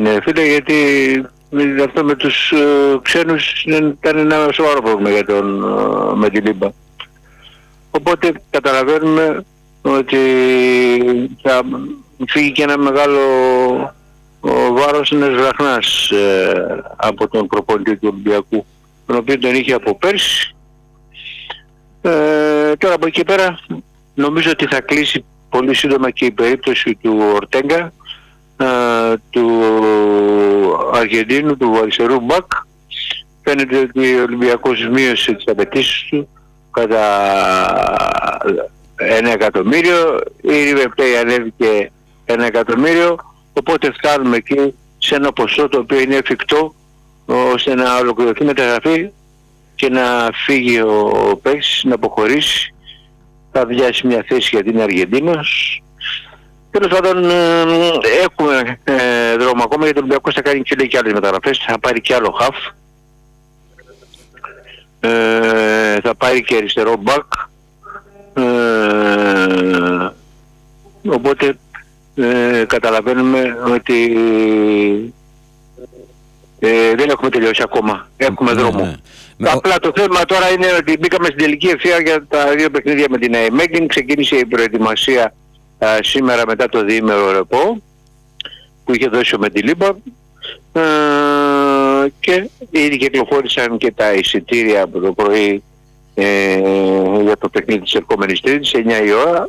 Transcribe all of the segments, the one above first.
είναι φίλε, γιατί αυτό με τους ξένους ήταν ένα σοβαρό πρόβλημα για με την Λίμπα. Οπότε καταλαβαίνουμε ότι θα φύγει και ένα μεγάλο βάρος, ένας βραχνάς από τον προπονητή του Ολυμπιακού, τον οποίο τον είχε από πέρσι. Τώρα από εκεί πέρα νομίζω ότι θα κλείσει πολύ σύντομα και η περίπτωση του Ορτέγκα, του Αργεντίνου, του αριστερού μπακ. Φαίνεται ότι ο Ολυμπιακός μείωσε τις απαιτήσεις του κατά 1 εκατομμύριο, η River Plate ανέβηκε 1 εκατομμύριο, οπότε φτάνουμε εκεί σε ένα ποσό το οποίο είναι εφικτό ώστε να ολοκληρωθεί μεταγραφή και να φύγει ο παίκτης, να αποχωρήσει, θα βιάσει μια θέση γιατί είναι Αργεντίνος. Τέλος πάντων έχουμε δρόμο ακόμα, γιατί ο Ολυμπιακός θα κάνει και άλλες μεταγραφές, θα πάρει και άλλο χαφ, θα πάρει και αριστερό μπακ, οπότε καταλαβαίνουμε ότι δεν έχουμε τελειώσει ακόμα, έχουμε δρόμο. Απλά το θέμα τώρα είναι ότι μπήκαμε στην τελική ευθεία για τα 2 παιχνίδια με την Nijmegen. Ξεκίνησε η προετοιμασία σήμερα μετά το διήμερο ρεπό που είχε δώσει ο Μεντιλίμπα, και ήδη κυκλοφόρησαν και τα εισιτήρια από το πρωί για το παιχνίδι της ερχόμενης Τρίτης, 9 η ώρα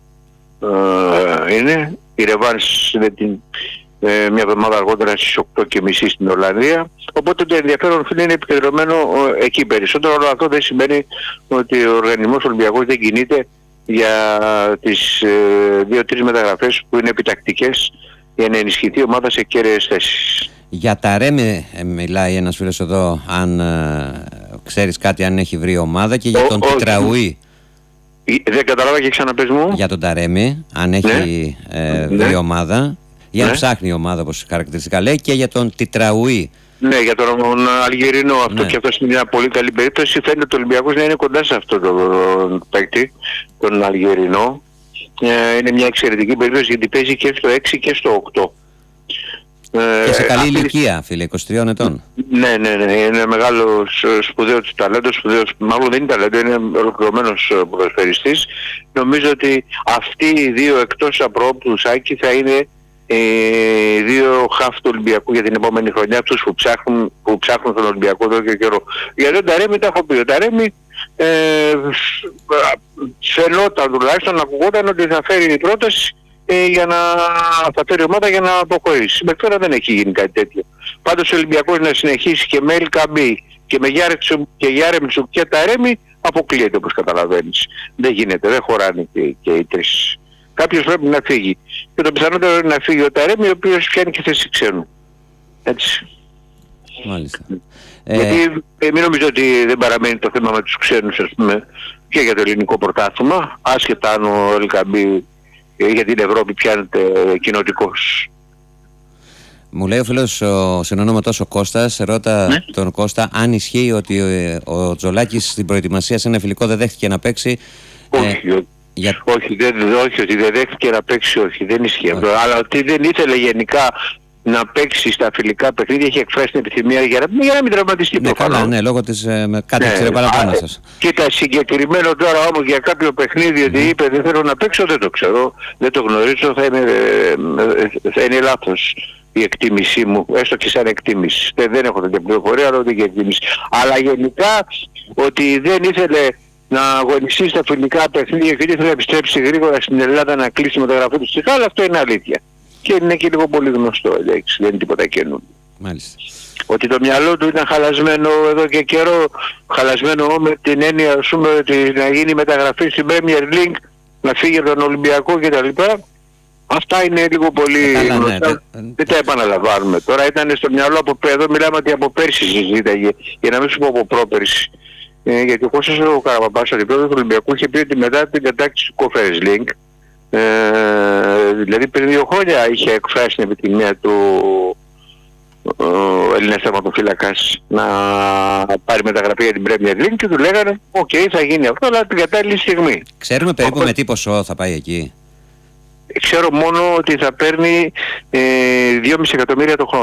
είναι η ρεβάνς μια εβδομάδα αργότερα στις 8.30 στην Ολλανδία. Οπότε το ενδιαφέρον φίλε είναι επικεντρωμένο εκεί περισσότερο, αλλά αυτό δεν σημαίνει ότι ο οργανισμός Ολυμπιακός δεν κινείται για τις 2-3 μεταγραφές που είναι επιτακτικές για να ενισχυθεί η ομάδα σε κέραιες θέσεις. Για τα Ρέμι μιλάει ένας φίλος εδώ, αν ξέρεις κάτι, αν έχει βρει ομάδα, και για τον Τετραουή. Δεν καταλάβα και ξαναπες μου. Για τον Ταρέμι, αν έχει βρει ομάδα, για να ψάχνει η ομάδα όπως χαρακτηριστικά λέει, και για τον Τετραουή. Ναι, για τον Αλγερινό αυτό, και αυτό είναι μια πολύ καλή περίπτωση. Φαίνεται το Ολυμπιακός να είναι κοντά σε αυτόν τον παίκτη, τον Αλγερινό. Είναι μια εξαιρετική περίπτωση γιατί παίζει και στο 6 και στο 8. Και σε καλή ηλικία, φίλε, 23 ετών. Ναι, είναι μεγάλος σπουδαίος ταλέντος, μάλλον δεν είναι ταλέντο, είναι ολοκληρωμένος ποδοσφαιριστής. Νομίζω ότι αυτοί οι δύο εκτός από του Σάκη θα είναι οι δύο χαφ του Ολυμπιακού για την επόμενη χρονιά, αυτούς που ψάχνουν τον Ολυμπιακό εδώ και καιρό. Γιατί ο Ταρέμι τα έχω πει, ο Ταρέμι φαινόταν τουλάχιστον, ακουγόταν ότι θα φέρει η πρόταση για να θα φέρει ομάδα για να αποχωρήσει. Μέχρι τώρα δεν έχει γίνει κάτι τέτοιο. Πάντως ο Ολυμπιακός να συνεχίσει και με Ελκαμπή και με Γιάρεμτσουκ και Ταρέμι αποκλείεται, όπως καταλαβαίνεις. Δεν γίνεται, δεν χωράνε και οι τρεις. Κάποιος πρέπει να φύγει. Και το πιθανότερο είναι να φύγει ο Ταρέμι, ο οποίος πιάνει και θέση ξένου. Έτσι. Μάλιστα. Γιατί μην νομίζω ότι δεν παραμένει το θέμα με τους ξένους, ας πούμε, και για το ελληνικό πρωτάθλημα, άσχετα αν ο Ελκαμπή για την Ευρώπη πιάνεται κοινοτικός. Μου λέει ο φίλος συνονόματος ο Κώστας, ρώτα τον Κώστα αν ισχύει ότι ο Τζολάκης στην προετοιμασία σε ένα φιλικό δεν δέχτηκε να παίξει. Όχι, ότι δεν δέχτηκε να παίξει, όχι, δεν ισχύει αυτό. Αλλά ότι δεν ήθελε γενικά να παίξει στα φιλικά παιχνίδια, έχει εκφράσει την επιθυμία για να μην τραυματιστεί. Ναι, καλά, ναι, λόγω της κάτι ξέρει παραπάνω σας. Κοίτα, συγκεκριμένο τώρα όμως για κάποιο παιχνίδι ότι είπε δεν θέλω να παίξω, δεν το ξέρω, δεν το γνωρίζω, θα είναι λάθος η εκτίμησή μου, έστω και σαν εκτίμηση. Δεν έχω τέτοια πληροφορία, αλλά ούτε και εκτίμηση. Αλλά γενικά ότι δεν ήθελε να αγωνιστεί στα φιλικά παιχνίδια γιατί ήθελε να επιστρέψει γρήγορα στην Ελλάδα να κλείσει μεταγραφή του στη Χάλα, αυτό είναι αλήθεια. Και είναι και λίγο πολύ γνωστό, εντάξει, δεν είναι τίποτα καινούργιο. Μάλιστα. Ότι το μυαλό του ήταν χαλασμένο εδώ και καιρό, χαλασμένο με την έννοια, ας πούμε, ότι να γίνει μεταγραφή στην Premier League, να φύγει από τον Ολυμπιακό κτλ. Αυτά είναι λίγο πολύ γνωστά, δεν τα επαναλαμβάνουμε. Τώρα ήταν στο μυαλό εδώ μιλάμε ότι από πέρσι συζήταγε, για να μην σου πω από πρόπερσι. Γιατί ο Κώστας ο Καραπαπάς, ο αντιπρόεδρος του Ολυμπιακού, είχε πει ότι μετά την κατάκτηση του Conference League, δηλαδή πριν 2 χρόνια είχε εκφράσει την επιθυμία του Έλληνας τερματοφύλακας να πάρει μεταγραφή για την Premier League και του λέγανε «ΟΚ, θα γίνει αυτό, αλλά την κατάλληλη στιγμή». Ξέρουμε περίπου με τι ποσό θα πάει εκεί? Ξέρω μόνο ότι θα παίρνει 2,5 εκατομμύρια το χρόνο.